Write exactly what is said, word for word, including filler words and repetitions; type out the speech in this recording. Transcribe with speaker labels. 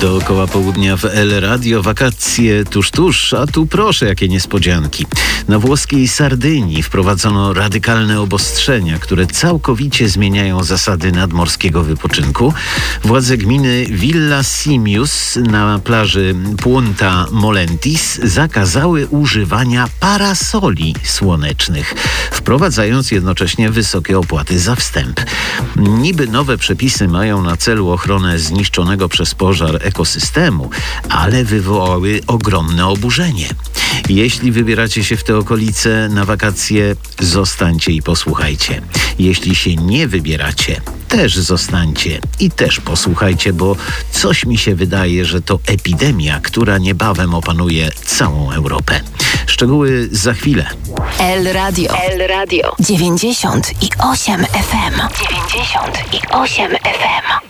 Speaker 1: Dookoła południa w El Radio wakacje tuż, tuż, a tu proszę, jakie niespodzianki. Na włoskiej Sardynii wprowadzono radykalne obostrzenia, które całkowicie zmieniają zasady nadmorskiego wypoczynku. Władze gminy Villa Simius na plaży Punta Molentis zakazały używania parasoli słonecznych, wprowadzając jednocześnie wysokie opłaty za wstęp. Niby nowe przepisy mają na celu ochronę zniszczonego przez pożar ekosystemu, ale wywołały ogromne oburzenie. Jeśli wybieracie się w te okolice na wakacje, zostańcie i posłuchajcie. Jeśli się nie wybieracie, też zostańcie i też posłuchajcie, bo coś mi się wydaje, że to epidemia, która niebawem opanuje całą Europę. Szczegóły za chwilę.
Speaker 2: El Radio. El Radio. dziewięćdziesiąt i osiem F M. dziewięćdziesiąt i osiem F M.